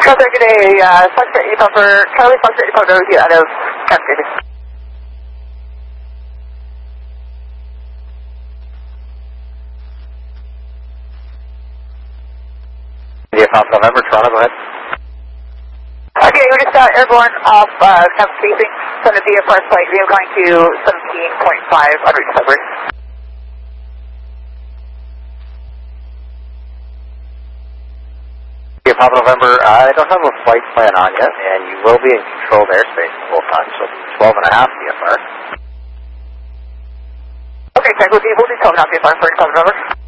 Foxtrot, good day. Foxtrot 8 Papa, Charlie Foxtrot 8 Papa with you out of Cascade. India Papa November, Toronto, go ahead. Okay, we just got airborne off Camp Casing from the VFR flight. We are going to 17.5 on route discovery. India Papa November, I don't have a flight plan on yet, and you will be in controlled airspace the whole time, so 12.5 VFR. Okay, check with you. We'll do 12.5 VFR for Papa November.